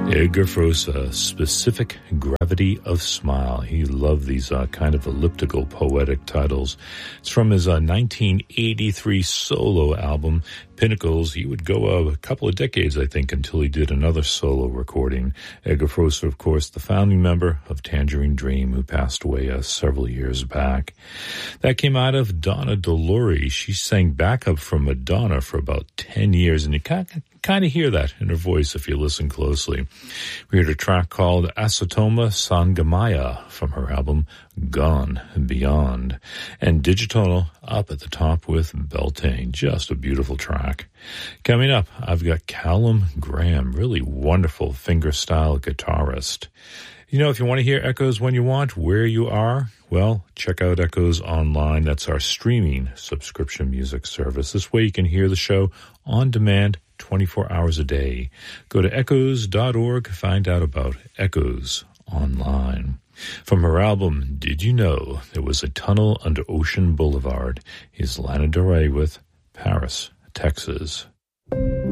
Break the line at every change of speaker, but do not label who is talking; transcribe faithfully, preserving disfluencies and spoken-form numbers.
Edgar Froese, Specific Gravity of Smile. He loved these uh, kind of elliptical poetic titles. It's from his uh, nineteen eighty-three solo album, Pinnacles. He would go uh, a couple of decades, I think, until he did another solo recording. Edgar Froese, of course, the founding member of Tangerine Dream, who passed away uh, several years back. That came out of Donna DeLury. She sang backup for Madonna for about ten years, and you kind of, kind of hear that in her voice if you listen closely. We heard a track called Asatoma Sangamaya from her album Gone Beyond. And Digitonal up at the top with Beltane. Just a beautiful track. Coming up, I've got Callum Graham, really wonderful fingerstyle guitarist. You know, if you want to hear Echoes when you want, where you are, well, check out Echoes Online. That's our streaming subscription music service. This way you can hear the show on demand twenty-four hours a day. Go to echoes dot org, find out about Echoes Online. From her album, Did You Know There Was a Tunnel Under Ocean Boulevard, is Lana Del Rey with Paris, Texas.